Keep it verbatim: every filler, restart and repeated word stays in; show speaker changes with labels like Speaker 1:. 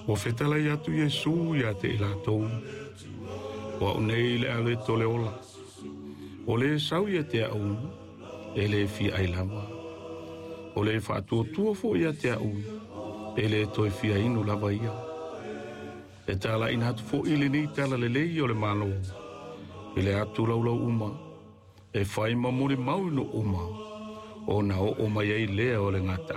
Speaker 1: Ua fetala i atu Iesu ia te ilatou. Ua unei le ale tole ola. O le sau ia te au, e le fi ai lava. O le whaatua tua fo ia te au, e le toi fia inu lava ia. E tala ina atu fo ili ni tala le lei o le malo. I le atu laulau uma, e whai mamuri mau no uma. O na o o mai ei lea o le ngata